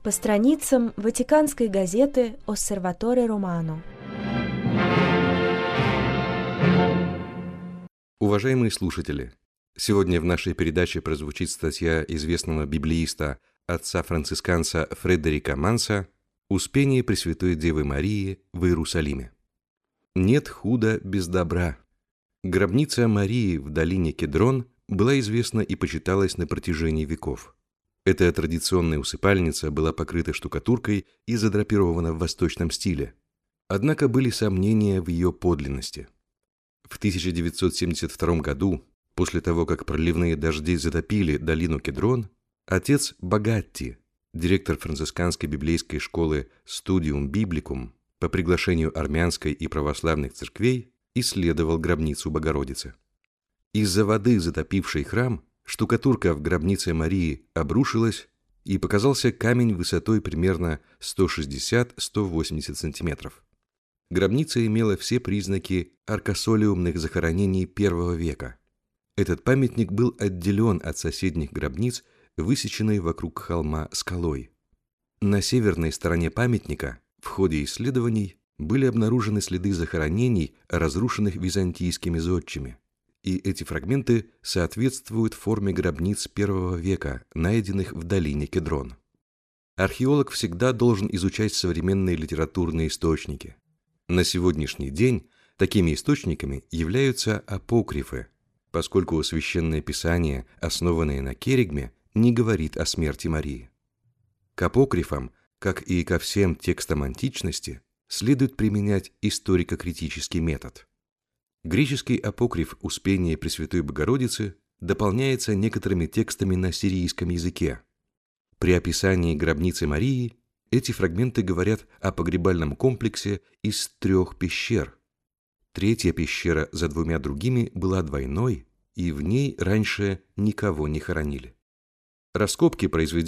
По страницам Ватиканской газеты «Оссерваторе Романо». Уважаемые слушатели, сегодня в нашей передаче прозвучит статья известного библеиста, отца-францисканца Фредерика Манса «Успение Пресвятой Девы Марии в Иерусалиме». Нет худа без добра. Гробница Марии в долине Кедрон была известна и почиталась на протяжении веков. Эта традиционная усыпальница была покрыта штукатуркой и задрапирована в восточном стиле. Однако были сомнения в ее подлинности. В 1972 году, после того, как проливные дожди затопили долину Кедрон, отец Багатти, директор францисканской библейской школы Studium Biblicum, по приглашению армянской и православных церквей, исследовал гробницу Богородицы. Из-за воды, затопившей храм, штукатурка в гробнице Марии обрушилась, и показался камень высотой примерно 160-180 сантиметров. Гробница имела все признаки аркосолиумных захоронений I века. Этот памятник был отделен от соседних гробниц, высеченной вокруг холма скалой. На северной стороне памятника в ходе исследований были обнаружены следы захоронений, разрушенных византийскими зодчими, и эти фрагменты соответствуют форме гробниц I века, найденных в долине Кедрон. Археолог всегда должен изучать современные литературные источники. На сегодняшний день такими источниками являются апокрифы, поскольку Священное Писание, основанное на Керигме, не говорит о смерти Марии. К апокрифам, как и ко всем текстам античности, следует применять историко-критический метод. Греческий апокриф «Успение Пресвятой Богородицы» дополняется некоторыми текстами на сирийском языке. При описании гробницы Марии эти фрагменты говорят о погребальном комплексе из 3 пещер. Третья пещера за 2 другими была двойной, и в ней раньше никого не хоронили. Раскопки, произведенные